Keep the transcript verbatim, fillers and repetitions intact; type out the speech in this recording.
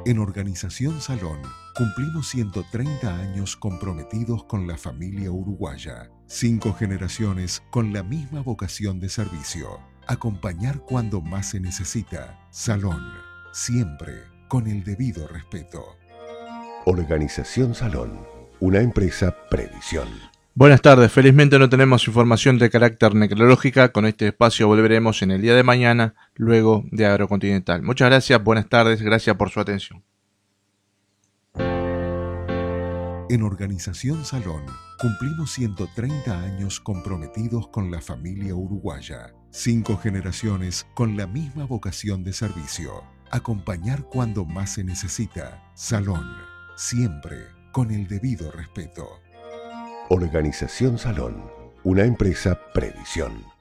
En Organización Salón cumplimos ciento treinta años comprometidos con la familia uruguaya. Cinco generaciones con la misma vocación de servicio. Acompañar cuando más se necesita. Salón, siempre con el debido respeto. Organización Salón, una empresa Previsión. Buenas tardes, felizmente no tenemos información de carácter necrológica. Con este espacio volveremos en el día de mañana, luego de Agrocontinental. Muchas gracias, buenas tardes, gracias por su atención. En Organización Salón cumplimos ciento treinta años comprometidos con la familia uruguaya. Cinco generaciones con la misma vocación de servicio. Acompañar cuando más se necesita. Salón, siempre con el debido respeto. Organización Salón, una empresa Previsión.